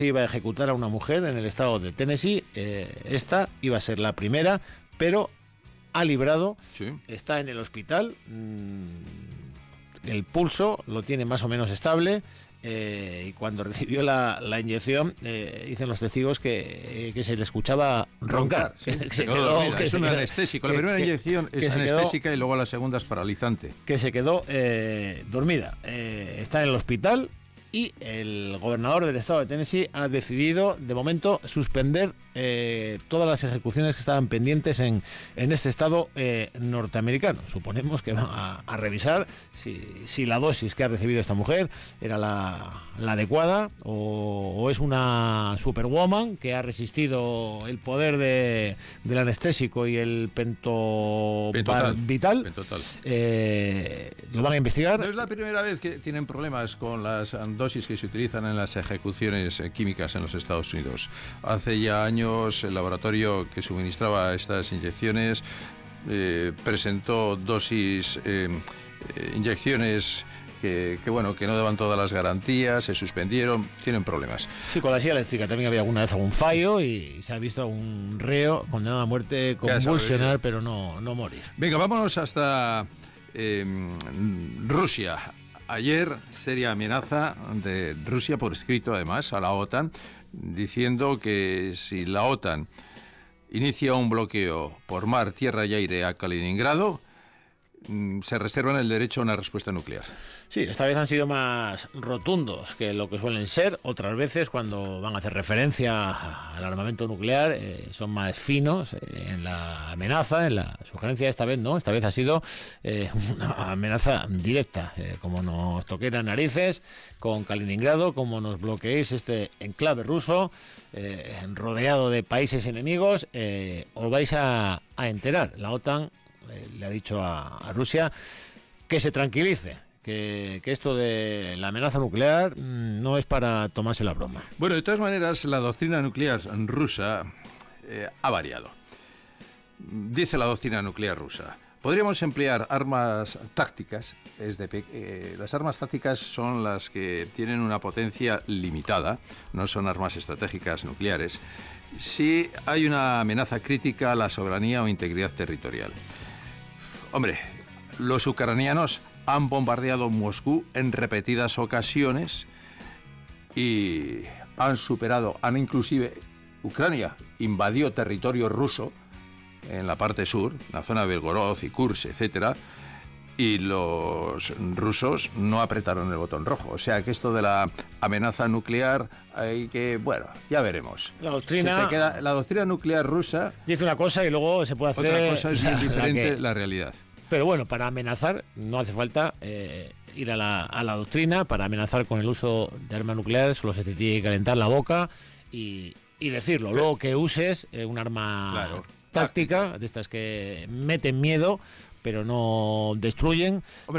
iba a ejecutar a una mujer en el estado de Tennessee. Esta iba a ser la primera, pero ha librado. Sí. Está en el hospital. El pulso lo tiene más o menos estable. Y cuando recibió la inyección, dicen los testigos que se le escuchaba roncar. Sí. Es un anestésico. La primera inyección es anestésica y luego la segunda es paralizante. Que se quedó dormida. Está en el hospital. Y el gobernador del estado de Tennessee ha decidido, de momento, suspender todas las ejecuciones que estaban pendientes en este estado norteamericano. Suponemos que va a revisar si la dosis que ha recibido esta mujer era la adecuada o es una superwoman que ha resistido el poder del anestésico y el pentotal. Lo van a investigar. No es la primera vez que tienen problemas con las dosis que se utilizan en las ejecuciones químicas en los Estados Unidos. Hace ya años el laboratorio que suministraba estas inyecciones presentó inyecciones que no daban todas las garantías, se suspendieron, tienen problemas. Sí, con la silla eléctrica también había alguna vez algún fallo y se ha visto a un reo condenado a muerte convulsionar, pero no morir. Venga, vámonos hasta Rusia. Ayer, seria amenaza de Rusia por escrito, además, a la OTAN, diciendo que si la OTAN inicia un bloqueo por mar, tierra y aire a Kaliningrado, se reservan el derecho a una respuesta nuclear. Sí, esta vez han sido más rotundos que lo que suelen ser. Otras veces, cuando van a hacer referencia al armamento nuclear, son más finos en la amenaza, en la sugerencia. Esta vez no, esta vez ha sido una amenaza directa. Como nos toquéis las narices con Kaliningrado, como nos bloqueéis este enclave ruso, rodeado de países enemigos, os vais a enterar. La OTAN le ha dicho a Rusia que se tranquilice, que esto de la amenaza nuclear no es para tomarse la broma. Bueno, de todas maneras, la doctrina nuclear rusa ha variado. Dice la doctrina nuclear rusa: podríamos emplear armas tácticas. Las armas tácticas son las que tienen una potencia limitada, no son armas estratégicas nucleares, si hay una amenaza crítica a la soberanía o integridad territorial. Hombre, los ucranianos han bombardeado Moscú en repetidas ocasiones y han inclusive, Ucrania invadió territorio ruso en la parte sur, la zona de Belgorod y Kursk, etcétera, y los rusos no apretaron el botón rojo. O sea que esto de la amenaza nuclear, ya veremos. La doctrina nuclear rusa dice una cosa y luego se puede hacer otra cosa, es diferente la realidad. Pero bueno, para amenazar no hace falta ir a la doctrina. Para amenazar con el uso de armas nucleares solo se te tiene que calentar la boca y decirlo. Pero luego que uses un arma táctica, de estas que meten miedo, pero no destruyen. Hombre,